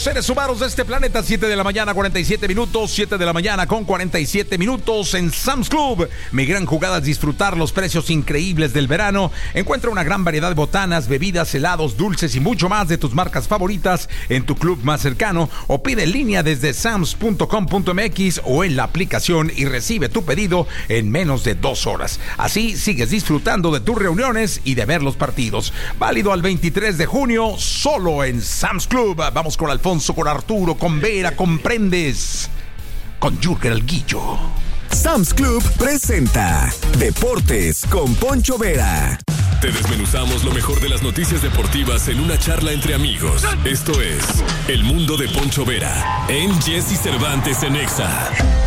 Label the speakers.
Speaker 1: Seres humanos de este planeta, 7 de la mañana, 47 minutos, 7 de la mañana con 47 minutos en Sam's Club. Mi gran jugada es disfrutar los precios increíbles del verano. Encuentra una gran variedad de botanas, bebidas, helados, dulces y mucho más de tus marcas favoritas en tu club más cercano o pide en línea desde sams.com.mx o en la aplicación y recibe tu pedido en menos de 2 horas. Así sigues disfrutando de tus reuniones y de ver los partidos. Válido al 23 de junio, solo en Sam's Club. Vamos con Alfonso, con Arturo, con Vera, con Prendes, con Jürgen el Guillo.
Speaker 2: Sam's Club presenta Deportes con Poncho Vera.
Speaker 3: Te desmenuzamos lo mejor de las noticias deportivas en una charla entre amigos. Esto es El Mundo de Poncho Vera en Jesse Cervantes en Exa.